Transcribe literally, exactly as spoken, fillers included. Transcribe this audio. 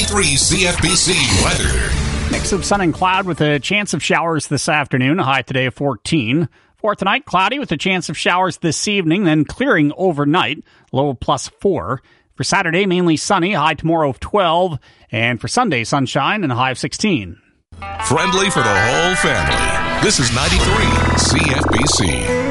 ninety-three C F B C weather. Mix of sun and cloud with a chance of showers this afternoon. A high today of fourteen. For tonight, cloudy with a chance of showers this evening, then clearing overnight. Low of plus four. For Saturday, mainly sunny. A high tomorrow of twelve. And for Sunday, sunshine and a high of sixteen. Friendly for the whole family. This is ninety-three C F B C.